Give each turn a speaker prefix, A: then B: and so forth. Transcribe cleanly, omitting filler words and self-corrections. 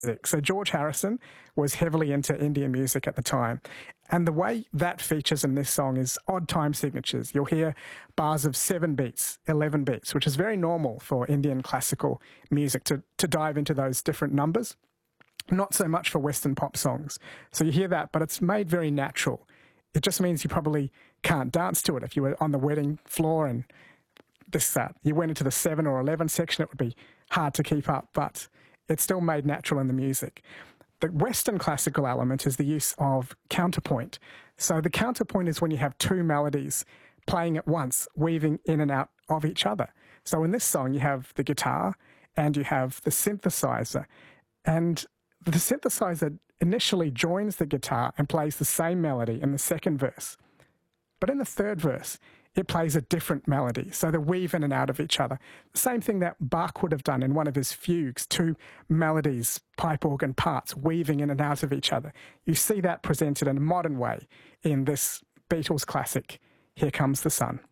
A: So George Harrison was heavily into Indian music at the time. And the way that features in this song is odd time signatures. You'll hear bars of 7 beats, 11 beats, which is very normal for Indian classical music to dive into those different numbers. Not so much for Western pop songs. So you hear that, but it's made very natural. It just means you probably can't dance to it. If you were on the wedding floor and you went into the 7 or 11 section, it would be hard to keep up, but it's still made natural in the music. The Western classical element is the use of counterpoint. So the counterpoint is when you have two melodies playing at once, weaving in and out of each other. So in this song, you have the guitar and you have the synthesizer. And the synthesizer initially joins the guitar and plays the same melody in the second verse. But in the third verse, it plays a different melody. So they weave in and out of each other. The same thing that Bach would have done in one of his fugues, two melodies, pipe organ parts, weaving in and out of each other. You see that presented in a modern way in this Beatles classic, Here Comes the Sun.